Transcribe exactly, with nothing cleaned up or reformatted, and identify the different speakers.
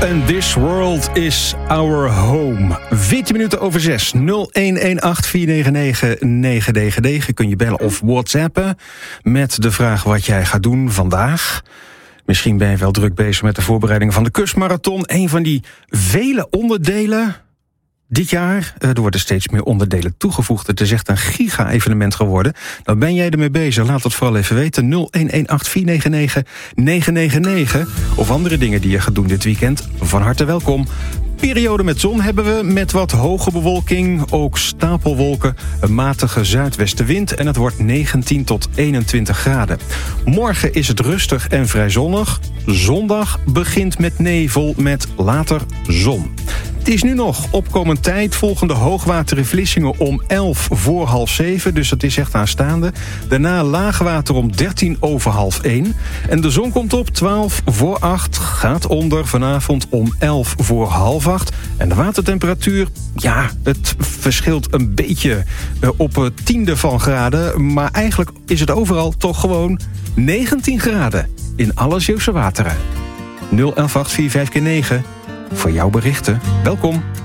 Speaker 1: And this world is our home. veertien minuten over zes. nul een een acht vier negen negen negen negen negen. Kun je bellen of whatsappen met de vraag wat jij gaat doen vandaag. Misschien ben je wel druk bezig met de voorbereidingen van de kustmarathon. Een van die vele onderdelen dit jaar. Er worden steeds meer onderdelen toegevoegd. Het is echt een giga-evenement geworden. Dan ben jij ermee bezig. Laat het vooral even weten. nul een een acht vier negen negen negen negen negen. Of andere dingen die je gaat doen dit weekend. Van harte welkom. Periode met zon hebben we, met wat hoge bewolking, ook stapelwolken, een matige zuidwestenwind en het wordt negentien tot eenentwintig graden. Morgen is het rustig en vrij zonnig. Zondag begint met nevel met later zon. Het is nu nog opkomend tijd, volgende hoogwater in Vlissingen om elf voor half zeven, dus het is echt aanstaande. Daarna laagwater om dertien over half één. En de zon komt op twaalf voor acht, gaat onder vanavond om elf voor half acht. En de watertemperatuur, ja, het verschilt een beetje op het tiende van graden, maar eigenlijk is het overal toch gewoon negentien graden in alle Zeeuwse wateren. nul een een acht vier vijf negen voor jouw berichten. Welkom.